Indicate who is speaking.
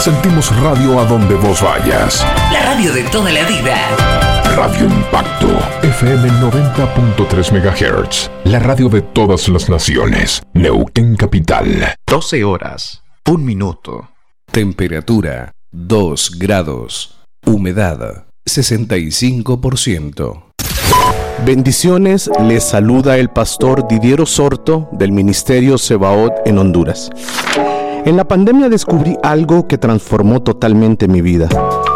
Speaker 1: Sentimos radio a donde vos vayas.
Speaker 2: La radio de toda la vida.
Speaker 1: Radio Impacto, FM 90.3 MHz. La radio de todas las naciones. Neuquén Capital.
Speaker 3: 12 horas, 1 minuto.
Speaker 4: Temperatura, 2 grados. Humedad, 65%.
Speaker 5: Bendiciones, les saluda el pastor Didier Osorto del Ministerio Sebaot en Honduras. En la pandemia descubrí algo que transformó totalmente mi vida.